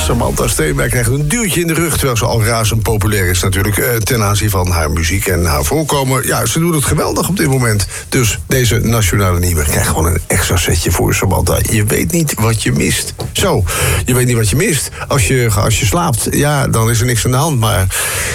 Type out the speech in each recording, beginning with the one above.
Samantha Steenberg krijgt een duwtje in de rug, terwijl ze al razend populair is natuurlijk ten aanzien van haar muziek en haar voorkomen. Ja, ze doet het geweldig op dit moment. Dus deze nationale nieuwe krijgt gewoon een extra setje voor Samantha. Je weet niet wat je mist. Zo, je weet niet wat je mist. Als je slaapt, ja, dan is er niks aan de hand. Maar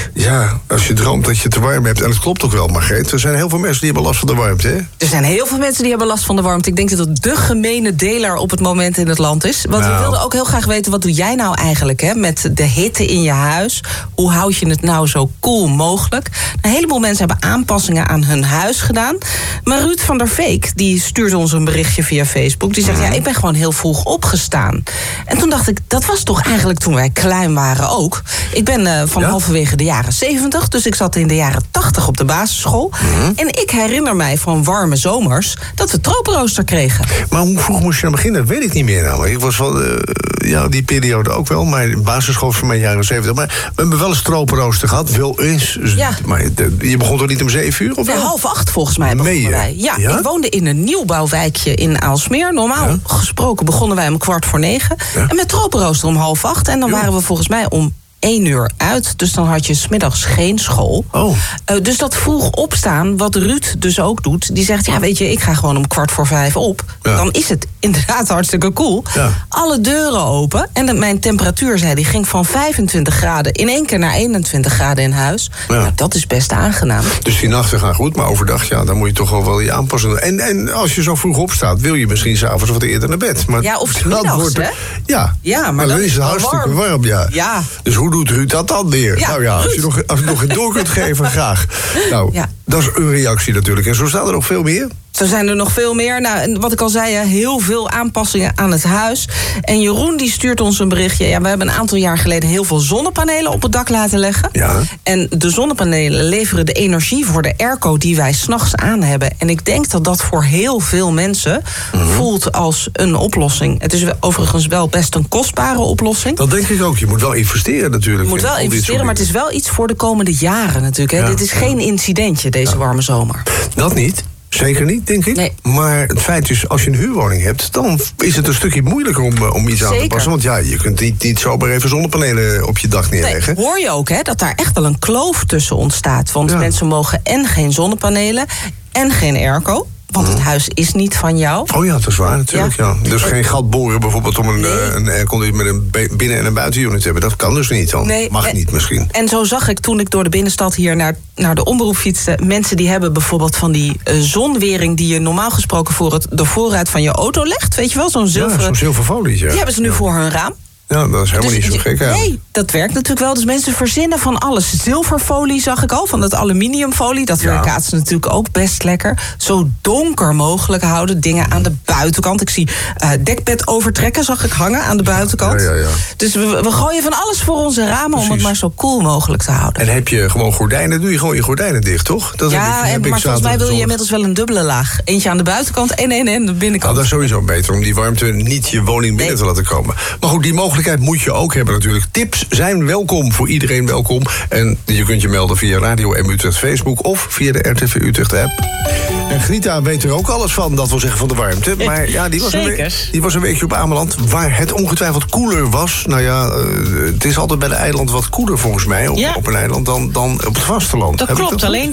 ja, als je droomt dat je het te warm hebt, en het klopt ook wel, Margreet. Er zijn heel veel mensen die hebben last van de warmte, hè? Er zijn heel veel mensen die hebben last van de warmte. Ik denk dat het de gemene deler op het moment in het land is. Want we wilden ook heel graag weten, wat doe jij nou eigenlijk met de hitte in je huis? Hoe houd je het nou zo koel mogelijk? Een heleboel mensen hebben aanpassingen aan hun huis gedaan. Maar Ruud van der Veek, die stuurt ons een berichtje via Facebook. Die zegt, ja, ik ben gewoon heel vroeg opgestaan. En toen dacht ik, dat was toch eigenlijk toen wij klein waren ook. Ik ben van halverwege de jaren 70, dus ik zat in de jaren 80 op de basisschool. En ik herinner mij van warme zomers dat we tropenrooster kregen. Maar hoe vroeg moest je aan beginnen? Dat weet ik niet meer namelijk. Ik was wel, die periode ook wel, maar de basisschool van mijn jaren 70. Maar we hebben wel een tropenrooster gehad, wel eens. Ja. Maar je begon toch niet om 7 uur? Of ja, 7:30 volgens mij begonnen wij. Ja, ik woonde in een nieuwbouwwijkje in Aalsmeer. Normaal gesproken begonnen wij om 9:15. Ja. En met tropenrooster om 7:30. En dan waren we volgens mij om 1 uur uit. Dus dan had je 's middags geen school. Dus dat vroeg opstaan, wat Ruud dus ook doet. Die zegt, ja, weet je, ik ga gewoon om 4:45 op. Ja. Dan is het inderdaad hartstikke koel. Ja. Alle deuren open. En mijn temperatuur, zei die, ging van 25 graden in 1 keer naar 21 graden in huis. Ja. Nou, dat is best aangenaam. Dus die nachten gaan goed, maar overdag, ja, dan moet je toch wel je aanpassen. En als je zo vroeg opstaat, wil je misschien 's avonds wat eerder naar bed. Maar ja, of 's middags, hè? Ja, maar dan is het hartstikke warm, ja. Dus hoe doet Ruud dat dan weer? Ja, nou ja, als je nog geen door kunt geven, graag. Nou, dat is een reactie natuurlijk. En zo staan er nog veel meer. Zo zijn er nog veel meer. Nou, wat ik al zei, heel veel aanpassingen aan het huis. En Jeroen die stuurt ons een berichtje. Ja, we hebben een aantal jaar geleden heel veel zonnepanelen op het dak laten leggen. Ja. En de zonnepanelen leveren de energie voor de airco die wij 's nachts aan hebben. En ik denk dat dat voor heel veel mensen voelt als een oplossing. Het is overigens wel best een kostbare oplossing. Dat denk ik ook. Je moet wel investeren natuurlijk. Je moet wel investeren, maar het is wel iets voor de komende jaren natuurlijk. Hè. Ja. Dit is geen incidentje, deze warme zomer. Dat niet. Zeker niet, denk ik. Nee. Maar het feit is, als je een huurwoning hebt, dan is het een stukje moeilijker om iets aan te passen. Want ja, je kunt niet zomaar even zonnepanelen op je dak neerleggen. Nee, hoor je ook, hè, dat daar echt wel een kloof tussen ontstaat. Want mensen mogen en geen zonnepanelen en geen airco. Want het huis is niet van jou. Oh ja, dat is waar natuurlijk, ja. Dus geen gat boren bijvoorbeeld om een airconditie met een binnen- en een buitenunit te hebben. Dat kan dus niet dan. Nee, mag niet misschien. En zo zag ik toen ik door de binnenstad hier naar de Omroep fietste. Mensen die hebben bijvoorbeeld van die zonwering die je normaal gesproken voor de voorruit van je auto legt. Weet je wel, zo'n zilveren... Ja, zo'n zilverfolie. Die hebben ze nu voor hun raam. Ja, dat is helemaal niet zo gek. Nee, dat werkt natuurlijk wel. Dus mensen verzinnen van alles. Zilverfolie zag ik al, van dat aluminiumfolie. Dat weerkaatst natuurlijk ook best lekker. Zo donker mogelijk houden. Dingen aan de buitenkant. Ik zie dekbed overtrekken, zag ik hangen aan de buitenkant. Ja. Dus we gooien van alles voor onze ramen om het maar zo koel mogelijk te houden. En heb je gewoon gordijnen, doe je gewoon je gordijnen dicht, toch? Dat maar volgens mij wil je inmiddels wel een dubbele laag. Eentje aan de buitenkant en één aan de binnenkant. Nou, dat is sowieso beter om die warmte niet je woning binnen te laten komen. Maar goed, die mogelijkheid moet je ook hebben natuurlijk. Tips zijn welkom, voor iedereen welkom. En je kunt je melden via Radio M Utrecht Facebook of via de RTV Utrecht app. En Grita weet er ook alles van, dat wil zeggen van de warmte. Maar ja, die was een weekje op Ameland, waar het ongetwijfeld koeler was. Nou ja, het is altijd bij de eiland wat koeler volgens mij, op een eiland, dan op het vasteland. Dat klopt, alleen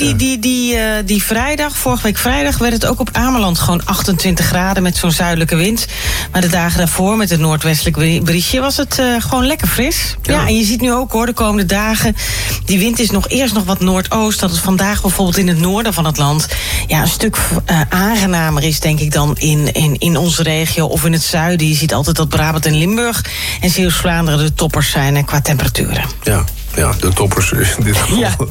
die vrijdag, vorige week vrijdag, werd het ook op Ameland gewoon 28 graden met zo'n zuidelijke wind. Maar de dagen daarvoor, met het noordwestelijk briesje, was het gewoon lekker fris. Ja, en je ziet nu ook hoor, de komende dagen, die wind is eerst nog wat noordoost, dat het vandaag bijvoorbeeld in het noorden van het land een stuk aangenamer is, denk ik, dan in onze regio of in het zuiden. Je ziet altijd dat Brabant en Limburg en Zeeuws-Vlaanderen de toppers zijn qua temperaturen. Ja, de toppers in dit geval.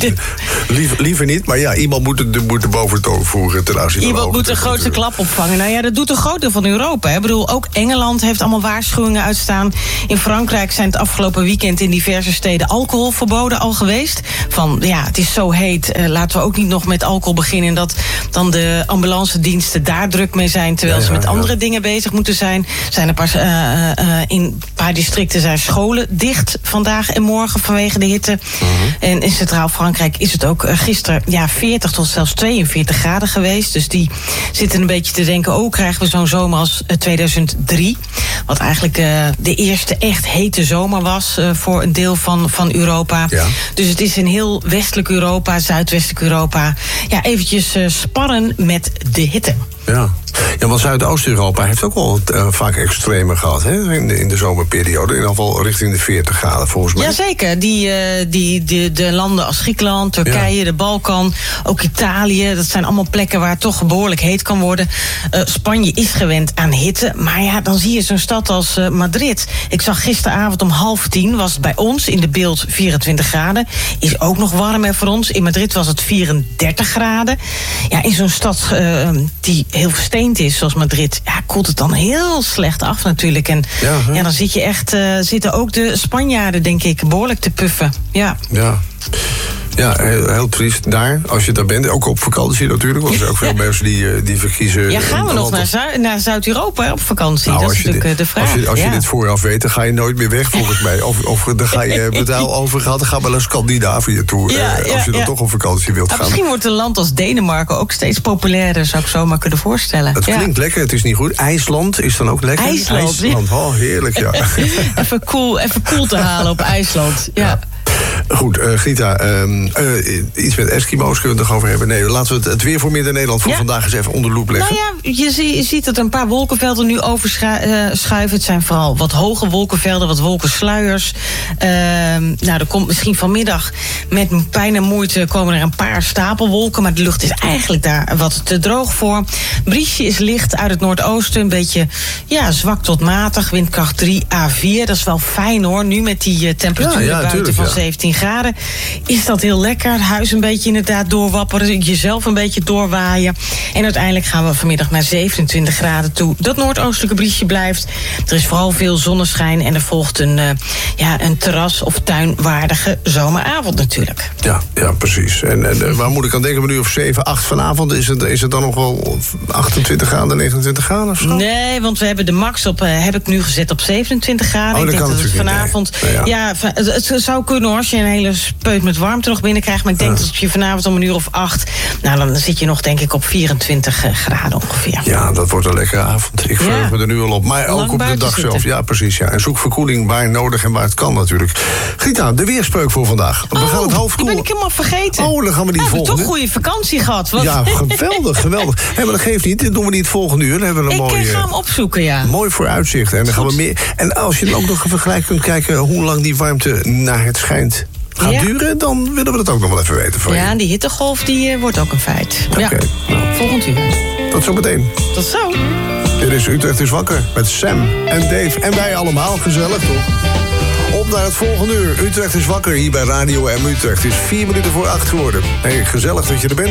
Liever niet, maar ja, iemand moet de boventoon voeren ten aanzien van iemand moet de grootste klap opvangen. Nou ja, dat doet een groot deel van Europa. Hè. Ik bedoel, ook Engeland heeft allemaal waarschuwingen uitstaan. In Frankrijk zijn het afgelopen weekend in diverse steden alcoholverboden al geweest. Van, het is zo heet, laten we ook niet nog met alcohol beginnen. Dat dan de ambulancediensten daar druk mee zijn, terwijl ze met andere dingen bezig moeten zijn. In een paar districten zijn scholen dicht vandaag en morgen vanwege de hitte. En in Centraal-Frankrijk is het ook gisteren 40 tot zelfs 42 graden geweest. Dus die zitten een beetje te denken, krijgen we zo'n zomer als 2003. Wat eigenlijk de eerste echt hete zomer was voor een deel van Europa. Ja. Dus het is in heel westelijk Europa, zuidwestelijk Europa, eventjes sparren met de hitte. Ja, want Zuidoost-Europa heeft ook wel vaak extremer gehad, hè? In de zomerperiode. In ieder geval richting de 40 graden, volgens mij. Jazeker. De landen als Griekenland, Turkije, de Balkan, ook Italië. Dat zijn allemaal plekken waar het toch behoorlijk heet kan worden. Spanje is gewend aan hitte. Maar dan zie je zo'n stad als Madrid. Ik zag gisteravond om 9:30 was het bij ons in de beeld 24 graden. Is ook nog warmer voor ons. In Madrid was het 34 graden. Ja, in zo'n stad die heel versteend is, zoals Madrid, koelt het dan heel slecht af natuurlijk. En dan zitten ook de Spanjaarden, denk ik, behoorlijk te puffen. Ja, heel triest daar, als je daar bent. Ook op vakantie natuurlijk, want er zijn ook veel mensen die verkiezen. Ja, gaan we nog naar Zuid-Europa op vakantie? Nou, dat is natuurlijk de vraag. Als je dit vooraf weet, dan ga je nooit meer weg, volgens mij. Of dan ga je betaal over gehad, dan ga maar naar Scandinavië toe. Als je dan toch op vakantie wilt gaan. Misschien wordt een land als Denemarken ook steeds populairder, zou ik zo maar kunnen voorstellen. Het klinkt lekker, het is niet goed. IJsland is dan ook lekker. IJsland. Oh, heerlijk, ja. Even cool te halen op IJsland, ja. Goed, Grita, iets met Eskimo's kunnen we het nog over hebben. Nee, laten we het weer voor Midden-Nederland voor vandaag eens even onder de loep leggen. Nou ja, je ziet dat er een paar wolkenvelden nu overschuiven. Het zijn vooral wat hoge wolkenvelden, wat wolkensluiers. Er komt misschien vanmiddag met pijn en moeite komen er een paar stapelwolken, maar de lucht is eigenlijk daar wat te droog voor. Briesje is licht uit het noordoosten, een beetje zwak tot matig, windkracht 3 à 4. Dat is wel fijn hoor, nu met die temperaturen buiten van 17 graden. Is dat heel lekker. Het huis een beetje inderdaad doorwapperen. Jezelf een beetje doorwaaien. En uiteindelijk gaan we vanmiddag naar 27 graden toe. Dat noordoostelijke briesje blijft. Er is vooral veel zonneschijn. En er volgt een terras- of tuinwaardige zomeravond natuurlijk. Ja, precies. En waar moet ik aan denken? Een uur of 7, 8 vanavond? Is het dan nog wel 28 graden, 29 graden of zo? Nee, want we hebben de max heb ik nu gezet op 27 graden. Ik denk dat het vanavond... Het zou kunnen hoor, als je een hele speut met warmte nog binnenkrijgt. Maar ik denk dat je vanavond om een uur of 8... dan zit je nog denk ik op 24 graden ongeveer. Ja, dat wordt een lekkere avond. Ik verheug me er nu al op. Maar ook op de dag zelf. Ja, precies. Ja. En zoek verkoeling waar nodig en waar het kan natuurlijk. Grita, de weerspreuk voor vandaag. We gaan het hoofd die ben ik helemaal vergeten. Dan gaan we die volgende. We hebben toch goede vakantie gehad. Ja, geweldig. Maar dat geeft niet. Dit doen we niet het volgende uur. Dan hebben we een ga hem opzoeken, ja. Mooi vooruitzicht. En dan gaan we meer. En als je dan ook nog even gelijk kunt kijken hoe lang die warmte naar het schijnt gaat duren, dan willen we dat ook nog wel even weten van je. Ja, en die hittegolf die wordt ook een feit. Okay. Ja, volgend uur. Tot zo meteen. Tot zo. Dit is Utrecht is wakker met Sam en Dave. En wij allemaal, gezellig toch? Op naar het volgende uur. Utrecht is wakker hier bij Radio M Utrecht. Het is 4 minuten voor 8 geworden. Hey, gezellig dat je er bent.